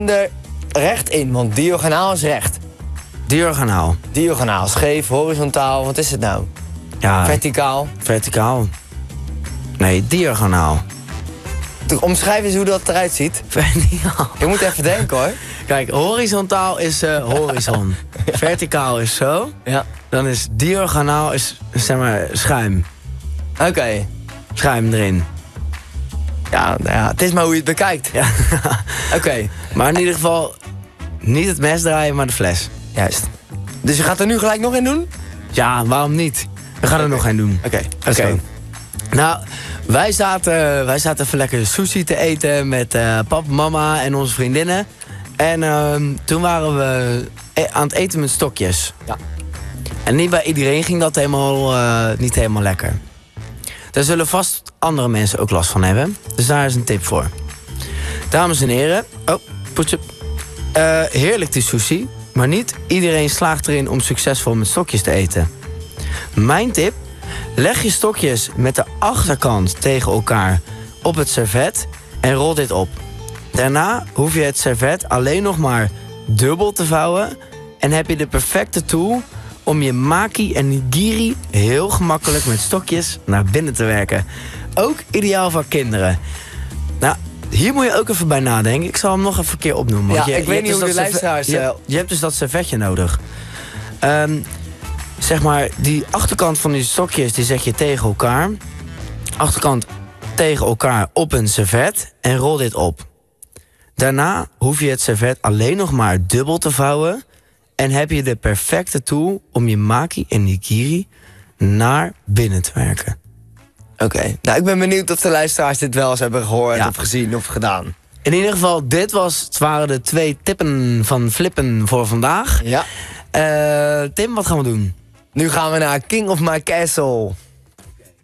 er recht in, want diagonaal is recht. Diagonaal. Diagonaal, scheef, horizontaal, wat is het nou? Ja, Verticaal. verticaal. Nee, diagonaal. Omschrijf eens hoe dat eruit ziet. Verticaal. Je moet even denken hoor. Kijk, horizontaal is horizon. Verticaal is zo. Ja. Dan is diagonaal is, zeg maar, schuim. Oké. Schuim erin. Ja, nou ja, het is maar hoe je het bekijkt. Ja. Oké. Maar in ieder geval, niet het mes draaien, maar de fles. Juist. Dus je gaat er nu gelijk nog in doen? Ja, waarom niet? We gaan er nog een doen. Oké. Nou, wij zaten even lekker sushi te eten met papa, mama en onze vriendinnen. En toen waren we aan het eten met stokjes. Ja. En niet bij iedereen ging dat niet helemaal lekker. Daar zullen vast andere mensen ook last van hebben. Dus daar is een tip voor. Dames en heren. Oh, poetje. Heerlijk die sushi. Maar niet iedereen slaagt erin om succesvol met stokjes te eten. Mijn tip. Leg je stokjes met de achterkant tegen elkaar op het servet en rol dit op. Daarna hoef je het servet alleen nog maar dubbel te vouwen en heb je de perfecte tool om je maki en nigiri heel gemakkelijk met stokjes naar binnen te werken. Ook ideaal voor kinderen. Nou, hier moet je ook even bij nadenken. Ik zal hem nog even een keer opnoemen. Ja, Want ik weet niet hoe de luisteraars... Je hebt dus dat servetje nodig. Zeg maar, die achterkant van die stokjes, die zet je tegen elkaar. Achterkant tegen elkaar op een servet en rol dit op. Daarna hoef je het servet alleen nog maar dubbel te vouwen en heb je de perfecte tool om je maki en nigiri naar binnen te werken. Oké. Nou, ik ben benieuwd of de luisteraars dit wel eens hebben gehoord of gezien of gedaan. In ieder geval, het waren de 2 tippen van Flippen voor vandaag. Ja. Tim, wat gaan we doen? Nu gaan we naar King of My Castle.